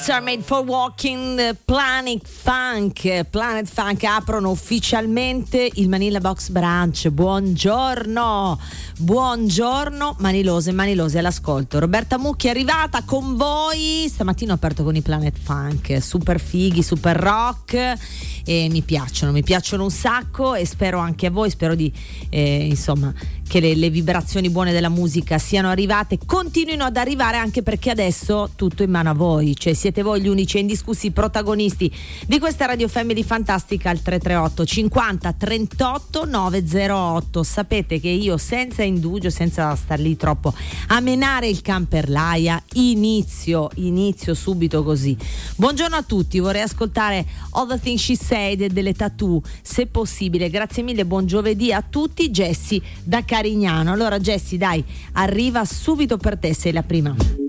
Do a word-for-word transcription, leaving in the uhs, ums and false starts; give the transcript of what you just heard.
Are made for walking. Planet Funk Planet Funk aprono ufficialmente il Manila Box Brunch. Buongiorno, buongiorno manilose e manilosi all'ascolto. Roberta Mucchi è arrivata con voi. Stamattina ho aperto con i Planet Funk, super fighi, super rock, e mi piacciono, mi piacciono un sacco e spero anche a voi, spero di eh, insomma che le, le vibrazioni buone della musica siano arrivate, continuino ad arrivare, anche perché adesso tutto in mano a voi, cioè siete voi gli unici e indiscussi protagonisti di questa Radio Family fantastica al tre tre otto cinquanta trentotto novecentotto. Sapete che io, senza indugio, senza star lì troppo a menare il can per l'aia, inizio, inizio subito così. Buongiorno a tutti, vorrei ascoltare All the Things She Said delle Tattoo, se possibile. Grazie mille, buon giovedì a tutti. Jessie da Carignano. Allora Jessie, dai, arriva subito per te, sei la prima.